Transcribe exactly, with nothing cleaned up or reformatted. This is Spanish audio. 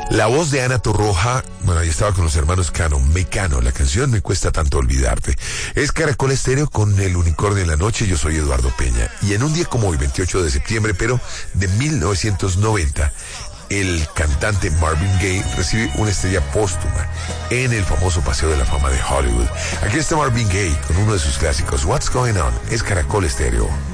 La voz de Ana Torroja, bueno, ahí estaba con los hermanos Cano, Mecano, la canción Me cuesta tanto olvidarte. Es Caracol Estéreo con El Unicornio en la Noche, yo soy Eduardo Peña. Y en un día como hoy, veintiocho de septiembre, pero de mil novecientos noventa, el cantante Marvin Gaye recibe una estrella póstuma en el famoso Paseo de la Fama de Hollywood. Aquí está Marvin Gaye con uno de sus clásicos, What's Going On, es Caracol Estéreo.